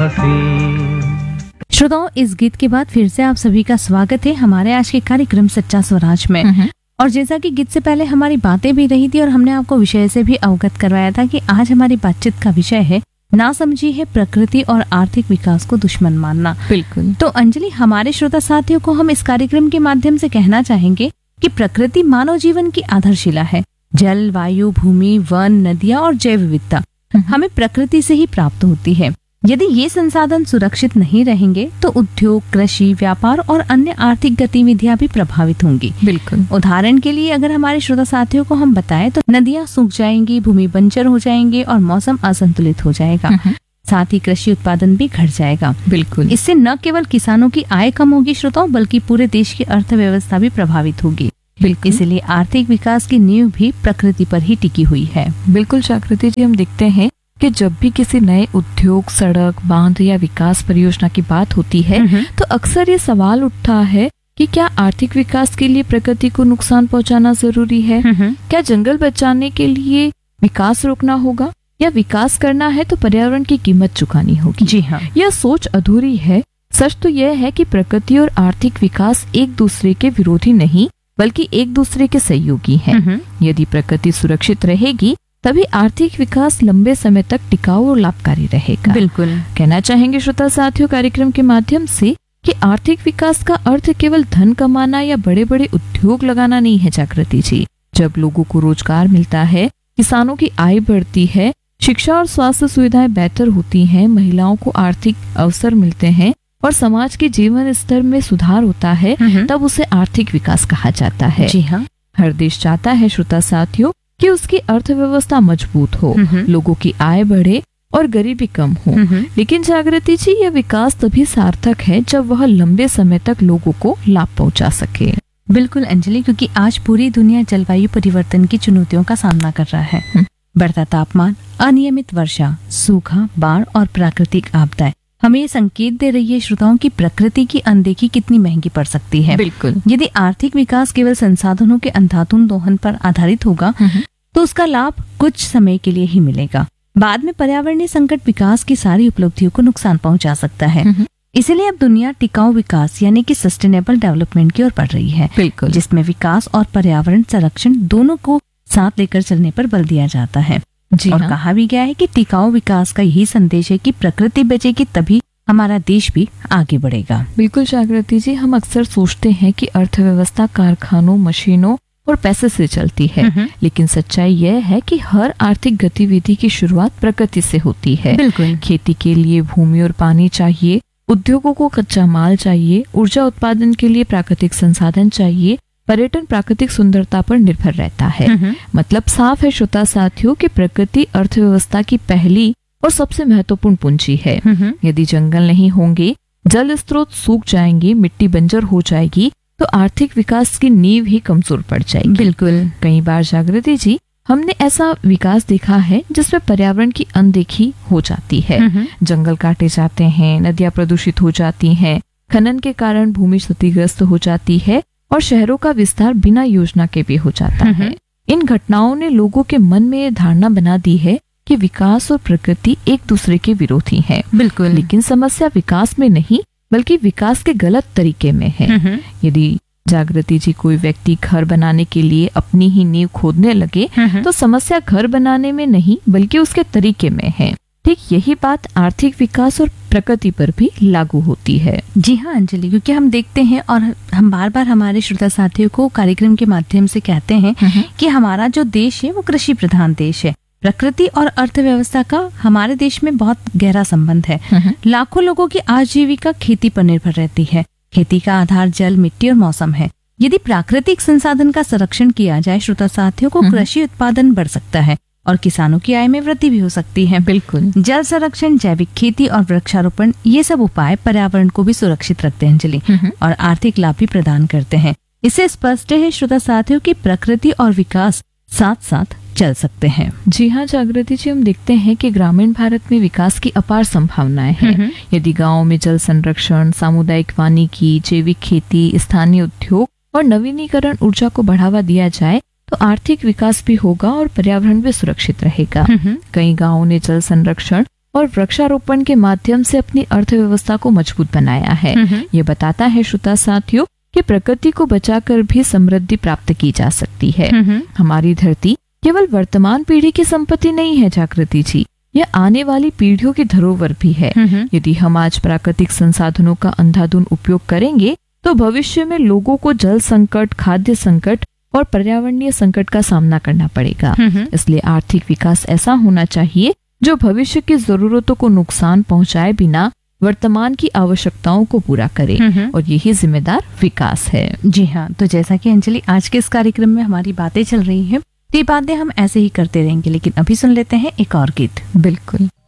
हसीन। श्रोताओं, इस गीत के बाद फिर से आप सभी का स्वागत है हमारे आज के कार्यक्रम सच्चा स्वराज में। और जैसा कि गीत से पहले हमारी बातें भी रही थी और हमने आपको विषय से भी अवगत करवाया था कि आज हमारी बातचीत का विषय है ना समझी है प्रकृति और आर्थिक विकास को दुश्मन मानना। बिल्कुल। तो अंजलि, हमारे श्रोता साथियों को हम इस कार्यक्रम के माध्यम से कहना चाहेंगे कि प्रकृति मानव जीवन की आधारशिला है। जल, वायु, भूमि, वन, नदियां और जैव विविधता हमें प्रकृति से ही प्राप्त होती है। यदि ये संसाधन सुरक्षित नहीं रहेंगे तो उद्योग, कृषि, व्यापार और अन्य आर्थिक गतिविधियां भी प्रभावित होंगी। बिल्कुल। उदाहरण के लिए अगर हमारे श्रोता साथियों को हम बताएं तो नदियां सूख जाएंगी, भूमि बंजर हो जाएंगे और मौसम असंतुलित हो जाएगा। साथ ही कृषि उत्पादन भी घट जाएगा। बिल्कुल। इससे न केवल किसानों की आय कम होगी श्रोताओं, बल्कि पूरे देश की अर्थव्यवस्था भी प्रभावित होगी। बिल्कुल। इसलिए आर्थिक विकास की नींव भी प्रकृति पर ही टिकी हुई है। बिल्कुल जागृति जी, हम देखते हैं कि जब भी किसी नए उद्योग, सड़क, बांध या विकास परियोजना की बात होती है तो अक्सर ये सवाल उठता है कि क्या आर्थिक विकास के लिए प्रकृति को नुकसान पहुंचाना जरूरी है? क्या जंगल बचाने के लिए विकास रोकना होगा या विकास करना है तो पर्यावरण की कीमत चुकानी होगी? जी हाँ, यह सोच अधूरी है। सच तो यह है कि प्रकृति और आर्थिक विकास एक दूसरे के विरोधी नहीं बल्कि एक दूसरे के सहयोगी हैं। यदि प्रकृति सुरक्षित रहेगी तभी आर्थिक विकास लंबे समय तक टिकाऊ और लाभकारी रहेगा। बिल्कुल। कहना चाहेंगे श्रोता साथियों कार्यक्रम के माध्यम से कि आर्थिक विकास का अर्थ केवल धन कमाना या बड़े बड़े उद्योग लगाना नहीं है जागृति जी। जब लोगों को रोजगार मिलता है, किसानों की आय बढ़ती है, शिक्षा और स्वास्थ्य सुविधाएं बेहतर होती हैं, महिलाओं को आर्थिक अवसर मिलते हैं और समाज के जीवन स्तर में सुधार होता है, तब उसे आर्थिक विकास कहा जाता है। जी हाँ। हर देश चाहता है श्रोता साथियों कि उसकी अर्थव्यवस्था मजबूत हो, लोगों की आय बढ़े और गरीबी कम हो। लेकिन जागृति जी, यह विकास तभी सार्थक है जब वह लंबे समय तक लोगों को लाभ पहुंचा सके। बिल्कुल अंजलि, क्योंकि आज पूरी दुनिया जलवायु परिवर्तन की चुनौतियों का सामना कर रहा है। बढ़ता तापमान, अनियमित वर्षा, सूखा, बाढ़ और प्राकृतिक आपदाएं हमें ये संकेत दे रही है श्रोताओं की प्रकृति की अनदेखी कितनी महंगी पड़ सकती है। बिल्कुल। यदि आर्थिक विकास केवल संसाधनों के अंधाधुंध दोहन पर आधारित होगा तो उसका लाभ कुछ समय के लिए ही मिलेगा। बाद में पर्यावरणीय संकट विकास की सारी उपलब्धियों को नुकसान पहुंचा सकता है। इसलिए अब दुनिया टिकाऊ विकास यानी कि सस्टेनेबल डेवलपमेंट की ओर बढ़ रही है। बिल्कुल। जिसमें विकास और पर्यावरण संरक्षण दोनों को साथ लेकर चलने पर बल दिया जाता है। जी और हाँ। कहा भी गया है कि टिकाऊ विकास का यही संदेश है कि प्रकृति बचेगी तभी हमारा देश भी आगे बढ़ेगा। बिल्कुल जागृति जी, हम अक्सर सोचते हैं कि अर्थव्यवस्था कारखानों, मशीनों और पैसे से चलती है, लेकिन सच्चाई यह है कि हर आर्थिक गतिविधि की शुरुआत प्रकृति से होती है। बिल्कुल। खेती के लिए भूमि और पानी चाहिए, उद्योगों को कच्चा माल चाहिए, ऊर्जा उत्पादन के लिए प्राकृतिक संसाधन चाहिए, पर्यटन प्राकृतिक सुंदरता पर निर्भर रहता है। मतलब साफ है श्रोता साथियों कि प्रकृति अर्थव्यवस्था की पहली और सबसे महत्वपूर्ण पूंजी है। यदि जंगल नहीं होंगे, जल स्रोत सूख जाएंगे, मिट्टी बंजर हो जाएगी तो आर्थिक विकास की नींव ही कमजोर पड़ जाएगी। बिल्कुल। कई बार जागृति जी, हमने ऐसा विकास देखा है जिसमें पर्यावरण की अनदेखी हो जाती है। जंगल काटे जाते हैं, नदियां प्रदूषित हो जाती हैं, खनन के कारण भूमि क्षतिग्रस्त हो जाती है और शहरों का विस्तार बिना योजना के भी हो जाता है। इन घटनाओं ने लोगों के मन में ये धारणा बना दी है कि विकास और प्रकृति एक दूसरे के विरोधी हैं। बिल्कुल। लेकिन समस्या विकास में नहीं बल्कि विकास के गलत तरीके में है। यदि जागृति जी कोई व्यक्ति घर बनाने के लिए अपनी ही नींव खोदने लगे तो समस्या घर बनाने में नहीं बल्कि उसके तरीके में है। ठीक यही बात आर्थिक विकास और प्रकृति पर भी लागू होती है। जी हाँ अंजलि, क्योंकि हम देखते हैं और हम बार बार हमारे श्रोता साथियों को कार्यक्रम के माध्यम से कहते हैं कि हमारा जो देश है वो कृषि प्रधान देश है। प्रकृति और अर्थव्यवस्था का हमारे देश में बहुत गहरा संबंध है। लाखों लोगों की आजीविका खेती पर निर्भर रहती है। खेती का आधार जल, मिट्टी और मौसम है। यदि प्राकृतिक संसाधन का संरक्षण किया जाए श्रोता साथियों को कृषि उत्पादन बढ़ सकता है और किसानों की आय में वृद्धि भी हो सकती है। बिल्कुल। जल संरक्षण, जैविक खेती और वृक्षारोपण ये सब उपाय पर्यावरण को भी सुरक्षित रखते हैं अंजलि और आर्थिक लाभ भी प्रदान करते हैं। इससे स्पष्ट है श्रोता साथियों की प्रकृति और विकास साथ साथ चल सकते हैं। जी हाँ जागृति जी, हम देखते हैं कि ग्रामीण भारत में विकास की अपार संभावनाएं हैं। यदि गाँव में जल संरक्षण, सामुदायिक वानिकी, जैविक खेती, स्थानीय उद्योग और नवीनीकरण ऊर्जा को बढ़ावा दिया जाए तो आर्थिक विकास भी होगा और पर्यावरण भी सुरक्षित रहेगा। कई गाँवों ने जल संरक्षण और वृक्षारोपण के माध्यम से अपनी अर्थव्यवस्था को मजबूत बनाया है। ये बताता है श्रोता साथियों कि प्रकृति को बचाकर भी समृद्धि प्राप्त की जा सकती है। हमारी धरती केवल वर्तमान पीढ़ी की संपत्ति नहीं है जागृति जी, यह आने वाली पीढ़ियों की धरोहर भी है। यदि हम आज प्राकृतिक संसाधनों का अंधाधुंध उपयोग करेंगे तो भविष्य में लोगों को जल संकट, खाद्य संकट और पर्यावरणीय संकट का सामना करना पड़ेगा। इसलिए आर्थिक विकास ऐसा होना चाहिए जो भविष्य की जरूरतों को नुकसान पहुंचाए बिना वर्तमान की आवश्यकताओं को पूरा करे, और यही जिम्मेदार विकास है। जी हाँ, तो जैसा कि अंजलि आज के इस कार्यक्रम में हमारी बातें चल रही हैं, ये बातें हम ऐसे ही करते रहेंगे, लेकिन अभी सुन लेते हैं एक और गीत। बिल्कुल।